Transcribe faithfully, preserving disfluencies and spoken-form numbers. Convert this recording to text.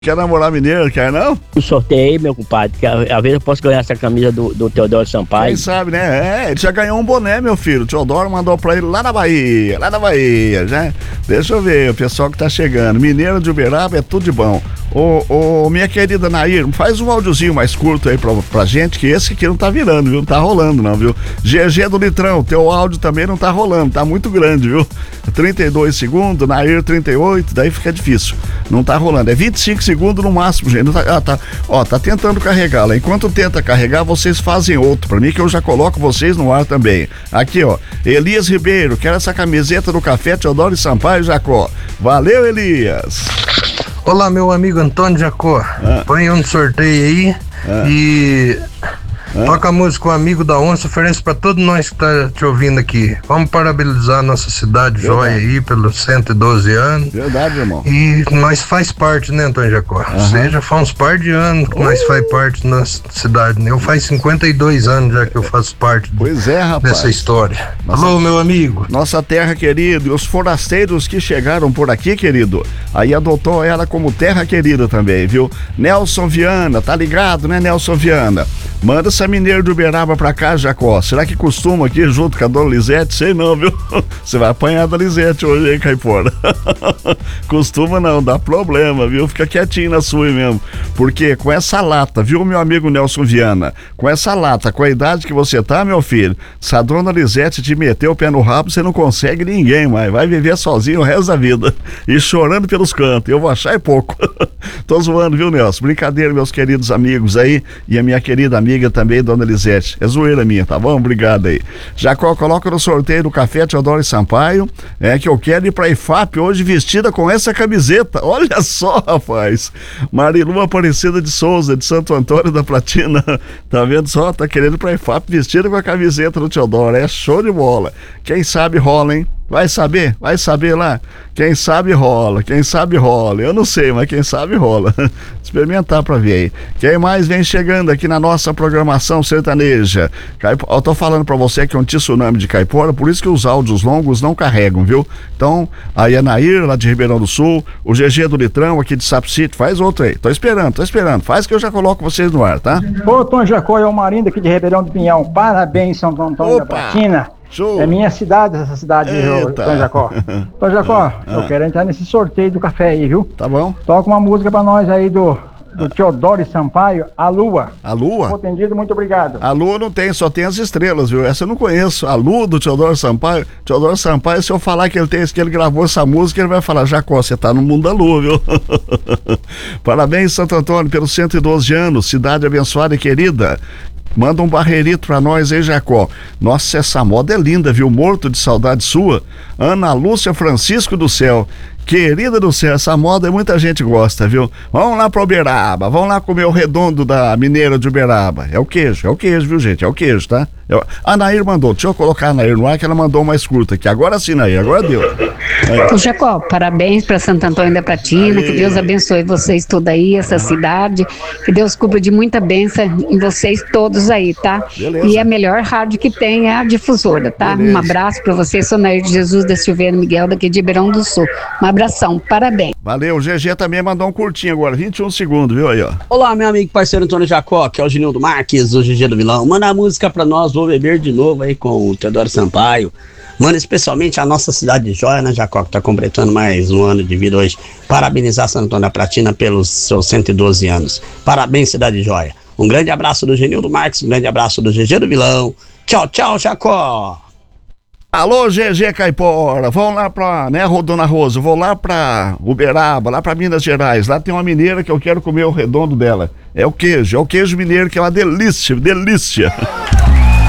Quer namorar mineiro, quer não? Um sorteio aí, meu compadre, que às vezes eu posso ganhar essa camisa do, do Teodoro Sampaio. Quem sabe, né? É, ele já ganhou um boné, meu filho. O Teodoro mandou pra ele lá na Bahia, lá na Bahia, já. Deixa eu ver, o pessoal que tá chegando. Mineiro de Uberaba é tudo de bom. Ô, ô, minha querida Nair, faz um áudiozinho mais curto aí pra, pra gente, que esse aqui não tá virando, viu? Não tá rolando não, viu? G G do Litrão, teu áudio também não tá rolando, tá muito grande, viu? trinta e dois segundos, Nair trinta e oito, daí fica difícil. Não tá rolando, é vinte e cinco segundos no máximo, gente. Não tá, ah, tá, ó, tá tentando carregar lá. Enquanto tenta carregar, vocês fazem outro pra mim, que eu já coloco vocês no ar também. Aqui, ó, Elias Ribeiro, quero essa camiseta do Café Teodoro Sampaio Jacó. Valeu, Elias! Olá, meu amigo Antônio Jacó. Ah. Põe um sorteio aí ah. e ah. toca a música O Amigo da Onça, oferece pra todos nós que tá te ouvindo aqui. Vamos parabenizar a nossa cidade joia aí pelos cento e doze anos. Verdade, irmão. E nós faz parte, né, Antônio Jacó? Ou seja, faz uns par de anos que uh. nós faz parte da nossa cidade. Eu faz cinquenta e dois anos já que eu faço parte pois é, rapaz. dessa história. Nossa, alô, meu amigo. Nossa terra querida, e os forasteiros que chegaram por aqui, querido, aí adotou ela como terra querida também, viu? Nelson Viana, tá ligado, né, Nelson Viana? Manda essa mineira de Uberaba pra cá, Jacó. Será que costuma aqui junto com a dona Lisete? Sei não, viu? Você vai apanhar da Lisete hoje, hein, Caipora? Costuma não, dá problema, viu? Fica quietinho na sua mesmo. Porque com essa lata, viu, meu amigo Nelson Viana? Com essa lata, com a idade que você tá, meu filho, se a dona Lisete te meter o pé no rabo, você não consegue ninguém mais. Vai viver sozinho o resto da vida. E chorando pelos cantos. Eu vou achar é pouco. Tô zoando, viu, Nelson? Brincadeira, meus queridos amigos aí. E a minha querida amiga amiga também, dona Lisete. É zoeira minha, tá bom? Obrigado aí. Jacó, coloca no sorteio do Café Teodoro Sampaio, é que eu quero ir pra I F A P hoje vestida com essa camiseta. Olha só, rapaz. Marilu Aparecida de Souza, de Santo Antônio da Platina. Tá vendo só? Tá querendo ir pra I F A P vestida com a camiseta do Teodoro. É show de bola. Quem sabe rola, hein? Vai saber? Vai saber lá? Quem sabe rola, quem sabe rola. Eu não sei, mas quem sabe rola. Experimentar pra ver aí. Quem mais vem chegando aqui na nossa programação sertaneja? Caipo... Eu tô falando pra você que é um tsunami de caipora, por isso que os áudios longos não carregam, viu? Então, aí a Nair, lá de Ribeirão do Sul, o G G do Litrão, aqui de Sapo City, faz outro aí. Tô esperando, tô esperando. Faz que eu já coloco vocês no ar, tá? Ô, Tom Jacó, é o Marindo aqui de Ribeirão do Pinhão. Parabéns, São Antônio da Platina. Show. É minha cidade, essa cidade de Tom Jacó. Tom Jacó, ah, eu quero entrar nesse sorteio do café aí, viu? Tá bom. Toca uma música pra nós aí do, do ah. Teodoro Sampaio, A Lua. A Lua? Tô atendido, muito obrigado. A Lua não tem, só tem as estrelas, viu? Essa eu não conheço. A Lua do Teodoro Sampaio. Teodoro Sampaio, se eu falar que ele tem, que ele gravou essa música, ele vai falar, Jacó, você tá no mundo da Lua, viu? Parabéns, Santo Antônio, pelos cento e doze anos, cidade abençoada e querida. Manda um barreirito pra nós aí, Jacó. Nossa, essa moda é linda, viu? Morto de saudade sua. Ana Lúcia Francisco do Céu. Querida do céu, essa moda muita gente gosta, viu? Vamos lá pra Uberaba, vamos lá comer o redondo da mineira de Uberaba. É o queijo, é o queijo, viu, gente? É o queijo, tá? Eu... A Nair mandou, deixa eu colocar a Nair no ar, que ela mandou mais curta aqui. Agora sim, Nair, agora deu. Ô, Jacó, parabéns pra Santo Antônio da Platina, aí. Que Deus abençoe vocês todos aí, essa cidade, que Deus cubra de muita bênção em vocês todos aí, tá? Beleza. E a melhor rádio que tem é a difusora, tá? Beleza. Um abraço pra vocês, sou Nair de Jesus da Silveira Miguel, daqui de Ribeirão do Sul. Um abração, parabéns. Valeu, o G G também mandou um curtinho agora, vinte e um segundos, viu aí, ó. Olá, meu amigo parceiro Antônio Jacó, que é o Ginildo Marques, o G G do Vilão. Manda a música pra nós, vou beber de novo aí com o Teodoro Sampaio. Manda especialmente a nossa cidade de Joia, né, Jacó, que tá completando mais um ano de vida hoje. Parabenizar Santo Antônio da Platina pelos seus cento e doze anos. Parabéns, cidade de Joia. Um grande abraço do Ginildo Marques, um grande abraço do G G do Vilão. Tchau, tchau, Jacó. Alô, G G Caipora, vão lá pra, né, Dona Rosa, vou lá pra Uberaba, lá pra Minas Gerais, lá tem uma mineira que eu quero comer o redondo dela. É o queijo, é o queijo mineiro que é uma delícia, delícia.